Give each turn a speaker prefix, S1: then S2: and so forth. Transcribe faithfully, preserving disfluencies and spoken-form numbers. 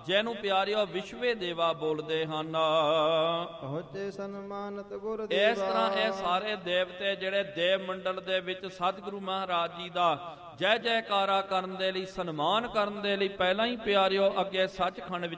S1: ਜਿਹਨੂੰ ਪਿਆਰਿਓ ਵਿਸ਼ਵੇ ਦੇਵਾ ਬੋਲਦੇ ਹਨ।
S2: ਪਹੁੰਚੇ ਸਨਮਾਨਤ ਗੁਰ
S1: ਇਸ ਤਰ੍ਹਾਂ ਇਹ ਸਾਰੇ ਦੇਵਤੇ ਜਿਹੜੇ ਦੇਵ ਮੰਡਲ ਦੇ ਵਿੱਚ ਸਤਿਗੁਰੂ ਮਹਾਰਾਜ ਜੀ ਦਾ ਜੈ ਜੈਕਾਰਾ ਕਰਨ ਦੇ ਲਈ, ਸਨਮਾਨ ਕਰਨ ਦੇ ਲਈ ਪਹਿਲਾਂ ਹੀ ਪਿਆਰਿਓ ਅੱਗੇ ਸੱਚਖੰਡ